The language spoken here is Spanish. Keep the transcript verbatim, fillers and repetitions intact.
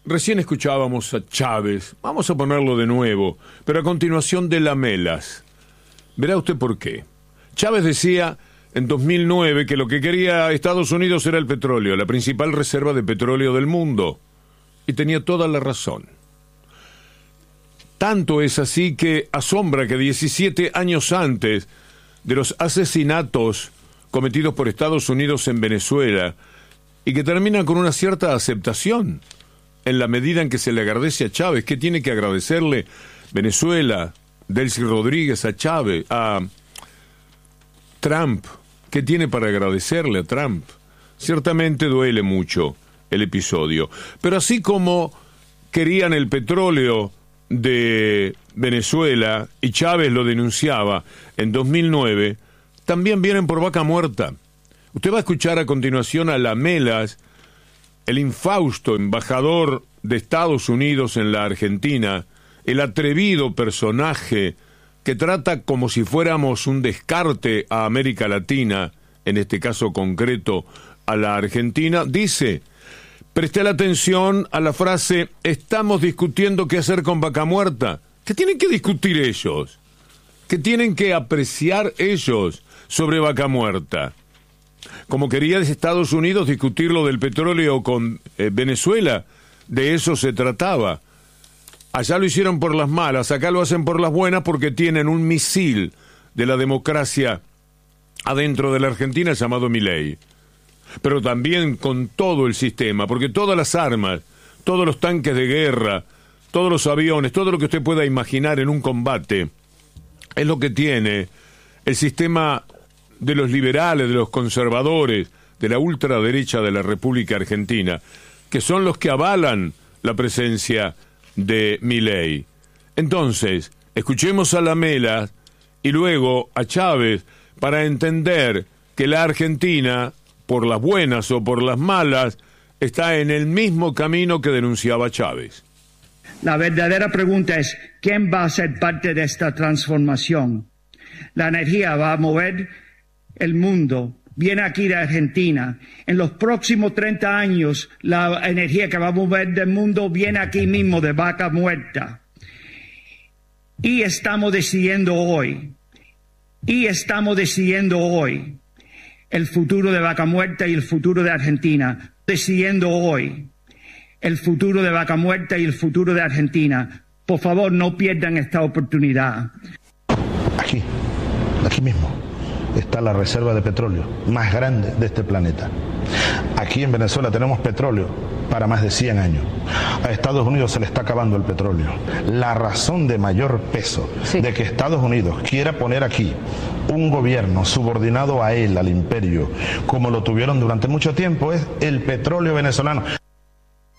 Recién escuchábamos a Chávez, vamos a ponerlo de nuevo, pero a continuación de Lamelas. Verá usted por qué. Chávez decía en dos mil nueve que lo que quería Estados Unidos era el petróleo, la principal reserva de petróleo del mundo. Y tenía toda la razón. Tanto es así que asombra que diecisiete años antes de los asesinatos cometidos por Estados Unidos en Venezuela, y que terminan con una cierta aceptación, en la medida en que se le agradece a Chávez. ¿Qué tiene que agradecerle Venezuela, Delcy Rodríguez, a Chávez, a Trump? ¿Qué tiene para agradecerle a Trump? Ciertamente duele mucho el episodio. Pero así como querían el petróleo de Venezuela y Chávez lo denunciaba en dos mil nueve, también vienen por vaca muerta. Usted va a escuchar a continuación a Lamelas, el infausto embajador de Estados Unidos en la Argentina, el atrevido personaje que trata como si fuéramos un descarte a América Latina, en este caso concreto a la Argentina. Dice, preste la atención a la frase, estamos discutiendo qué hacer con vaca muerta. ¿Qué tienen que discutir ellos? ¿Qué tienen que apreciar ellos sobre vaca muerta? Como quería Estados Unidos discutir lo del petróleo con eh, Venezuela, de eso se trataba. Allá lo hicieron por las malas, acá lo hacen por las buenas porque tienen un misil de la democracia adentro de la Argentina llamado Milei. Pero también con todo el sistema, porque todas las armas, todos los tanques de guerra, todos los aviones, todo lo que usted pueda imaginar en un combate, es lo que tiene el sistema de los liberales, de los conservadores, de la ultraderecha de la República Argentina, que son los que avalan la presencia de Milei. Entonces, escuchemos a Lamelas y luego a Chávez para entender que la Argentina, por las buenas o por las malas, está en el mismo camino que denunciaba Chávez. La verdadera pregunta es, ¿quién va a ser parte de esta transformación? La energía va a mover el mundo, viene aquí de Argentina. En los próximos treinta años, la energía que va a mover del mundo viene aquí mismo, de vaca muerta. Y estamos decidiendo hoy, y estamos decidiendo hoy, el futuro de vaca muerta y el futuro de Argentina. Decidiendo hoy, el futuro de vaca muerta y el futuro de Argentina. Por favor, no pierdan esta oportunidad. Aquí, aquí mismo, está la reserva de petróleo más grande de este planeta. Aquí en Venezuela tenemos petróleo para más de cien años. A Estados Unidos se le está acabando el petróleo. La razón de mayor peso sí. de que Estados Unidos quiera poner aquí un gobierno subordinado a él, al imperio, como lo tuvieron durante mucho tiempo, es el petróleo venezolano.